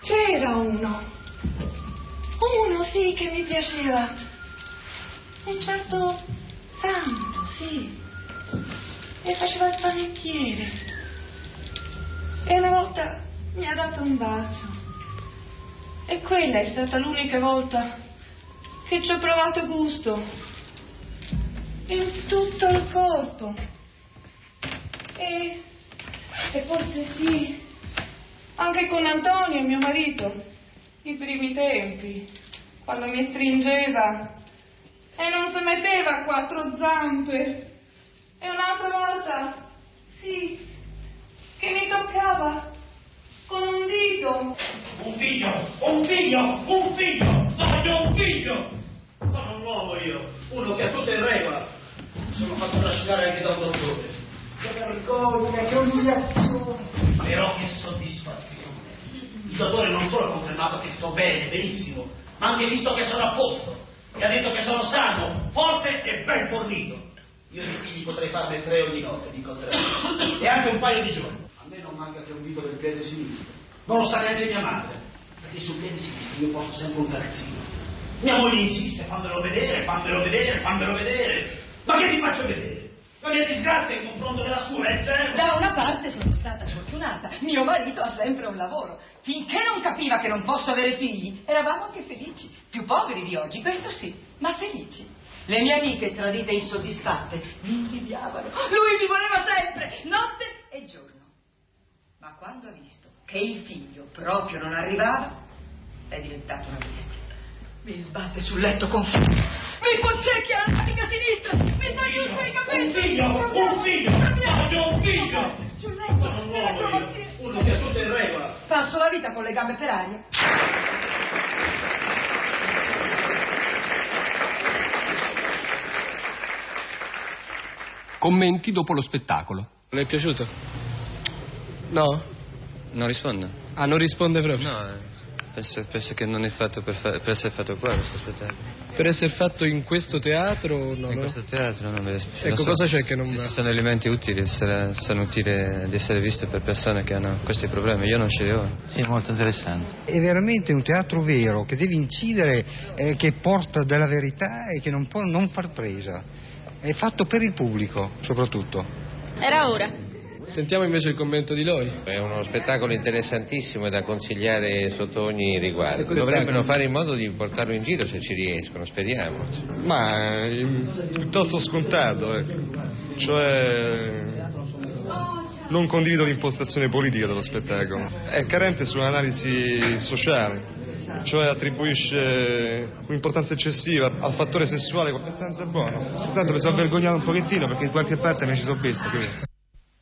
C'era uno sì che mi piaceva, un certo Santo, sì, e faceva il panettiere, e una volta mi ha dato un bacio, e quella è stata l'unica volta che ci ho provato gusto in tutto il corpo, e forse sì, anche con Antonio, mio marito, i primi tempi, quando mi stringeva e non si metteva a quattro zampe, e un'altra volta, sì, che mi toccava con un dito. Un figlio! Voglio un figlio! Sono un uomo io, uno che ha tutto in regola. Sono fatto trascinare anche dal dottore. Che vergogna, che umiliazione! Però che soddisfazione! Il dottore non solo ha confermato che sto bene, benissimo, ma anche visto che sono a posto. E ha detto che sono sano, forte e ben fornito. Io di figli potrei farne 3 ogni notte, dico 3. E anche un paio di giorni. A me non manca che un dito del piede sinistro. Non lo sa neanche mia madre. Perché sul piede sinistro io porto sempre un calzino. Mia moglie insiste, fammelo vedere. Ma che ti faccio vedere? La mia disgrazia in confronto della sua è zero. Da una parte sono stata fortunata, mio marito ha sempre un lavoro. Finché non capiva che non posso avere figli, eravamo anche felici. Più poveri di oggi, questo sì, ma felici. Le mie amiche tradite e insoddisfatte mi invidiavano. Lui mi voleva sempre, notte e giorno. Ma quando ha visto che il figlio proprio non arrivava, è diventato una bestia. Mi sbatte sul letto con furia, mi pozzecchia la manica sinistra, mi taglia i suoi capelli. Un figlio! Voglio un figlio! Sul letto, sono un uomo io, uno che ha tutto in regola. Passo la vita con le gambe per aria. Commenti dopo lo spettacolo. Le è piaciuto? No? Non risponde? Ah, non risponde proprio? No, penso che non è fatto per essere fatto qua questo spettacolo. Per essere fatto in questo teatro o no? In questo teatro no, Ecco, cosa c'è che non va? Ci sono elementi utili, sono utili di essere visti per persone che hanno questi problemi, io non ce li ho. Sì, molto interessante. È veramente un teatro vero, che deve incidere, che porta della verità e che non può non far presa. È fatto per il pubblico, soprattutto. Era ora. Sentiamo invece il commento di Loi. È uno spettacolo interessantissimo e da consigliare sotto ogni riguardo. Ecco, Dovrebbero fare in modo di portarlo in giro se ci riescono, speriamo. Ma è piuttosto scontato, ecco. Cioè non condivido l'impostazione politica dello spettacolo. È carente su un'analisi sociale. Cioè attribuisce un'importanza eccessiva al fattore sessuale. È abbastanza buono. Soltanto mi sono vergognato un pochettino perché in qualche parte mi ci sono visto, capito?